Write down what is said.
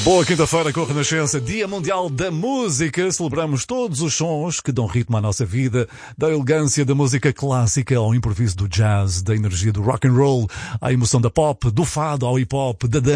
Boa quinta-feira com a Renascença, Dia Mundial da Música. Celebramos todos os sons que dão ritmo à nossa vida, da elegância da música clássica ao improviso do jazz, da energia do rock and roll, à emoção da pop, do fado ao hip hop, da dança.